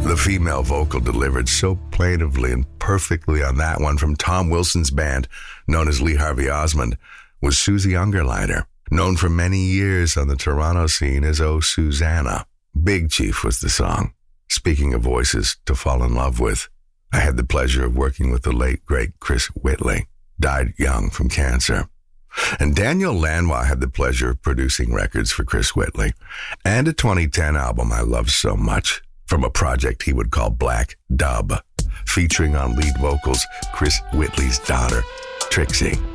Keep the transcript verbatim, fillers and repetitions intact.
The female vocal delivered so plaintively and perfectly on that one from Tom Wilson's band, known as Lee Harvey Osmond, was Susie Ungerleider, known for many years on the Toronto scene as Oh Susanna. Big Chief was the song. Speaking of voices to fall in love with, I had the pleasure of working with the late, great Chris Whitley, died young from cancer. And Daniel Lanois had the pleasure of producing records for Chris Whitley, and a twenty ten album I love so much, from a project he would call Black Dub, featuring on lead vocals Chris Whitley's daughter, Trixie.